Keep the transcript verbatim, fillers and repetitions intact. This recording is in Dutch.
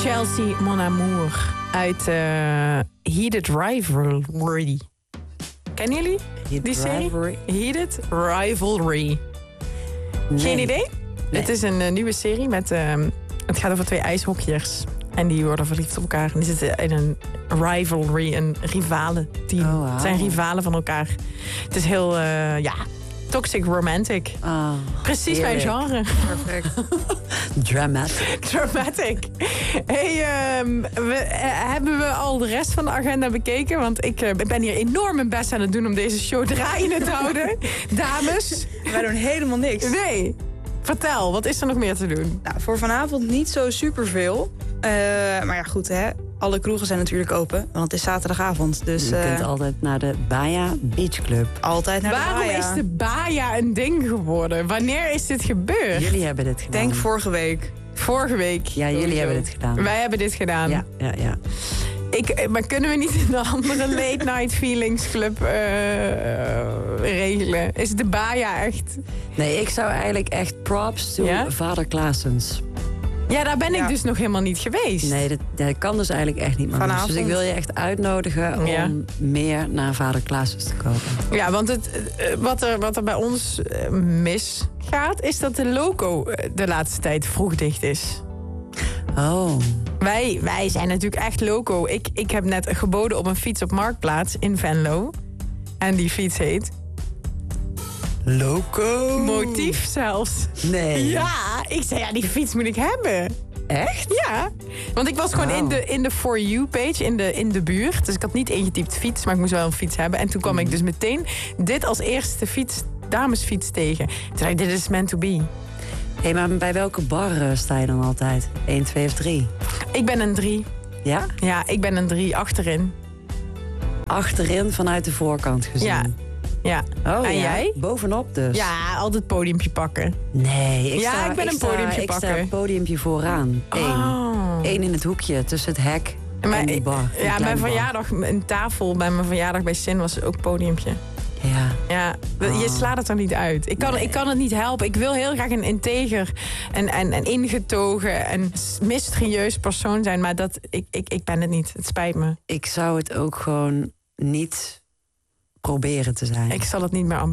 Chelsea Mon Amour uit uh, Heated Rivalry. Kennen jullie Heated die serie? Rivalry? Heated Rivalry. Nee. Geen idee? Nee. Het is een uh, nieuwe serie met... Uh, het gaat over twee ijshockeyers. En die worden verliefd op elkaar. En die zitten in een rivalry, een rivalenteam. Oh, wow. Het zijn rivalen van elkaar. Het is heel, uh, ja, toxic romantic. Oh, Precies heerlijk. mijn genre. Perfect. Dramatic. Dramatic. Hey, um, we, uh, hebben we al de rest van de agenda bekeken? Want ik uh, ben hier enorm mijn best aan het doen om deze show draaiende te houden. Dames. Wij doen helemaal niks. Nee. Vertel, wat is er nog meer te doen? Nou, voor vanavond niet zo superveel. Uh, maar ja, goed, hè. Alle kroegen zijn natuurlijk open, want het is zaterdagavond. Dus, Je uh, kunt altijd naar de Baja Beach Club. altijd naar Waarom de Baja. is de Baja een ding geworden? Wanneer is dit gebeurd? Jullie hebben dit gedaan. Denk vorige week. Vorige week. Ja, jullie Sowieso. hebben dit gedaan. Wij hebben dit gedaan. Ja, ja, ja. Ik, maar kunnen we niet een andere Late Night Feelings Club uh, regelen? Is de Baja echt... Nee, ik zou eigenlijk echt props to Ja? vader Klaasens. Ja, daar ben ik Ja. dus nog helemaal niet geweest. Nee, dat, dat kan dus eigenlijk echt niet meer. Vanavond. Dus ik wil je echt uitnodigen om Ja. meer naar vader Klaasens te kopen. Ja, want het, uh, wat, er, wat er bij ons uh, misgaat... is dat de loco uh, de laatste tijd vroeg dicht is. Oh. Wij, wij zijn natuurlijk echt loco. Ik, ik heb net geboden op een fiets op Marktplaats in Venlo. En die fiets heet... Loco. Motief zelfs. Nee. Ja, ik zei, ja, die fiets moet ik hebben. Echt? Ja, want ik was gewoon Wauw. in de, in de For You-page, in de, in de buurt. Dus ik had niet ingetypt fiets, maar ik moest wel een fiets hebben. En toen kwam Mm. ik dus meteen dit als eerste fiets, damesfiets tegen. Toen dacht ik, dit is meant to be. Hé, hey, maar bij welke bar uh, sta je dan altijd? één, twee of drie? Ik ben een drie. Ja? Ja, ik ben een drie achterin. Achterin vanuit de voorkant gezien. Ja. Ja. Oh, En ja? jij? Bovenop dus? Ja, altijd podiumpje pakken. Nee, ik Ja, sta, ik ben een sta- podiumpje ik pakken. sta een podiumpje vooraan. Eén. Oh. Eén in het hoekje tussen het hek Maar- en die bar. Die Ja, mijn kleine bar. verjaardag, een tafel bij mijn verjaardag bij Sin was ook podiumpje. Ja. Ja, je Oh. slaat het er niet uit. Ik kan, Nee. ik kan het niet helpen. Ik wil heel graag een integer en, en, en ingetogen en mysterieus persoon zijn. Maar dat, ik, ik, ik ben het niet. Het spijt me. Ik zou het ook gewoon niet proberen te zijn. Ik zal het niet meer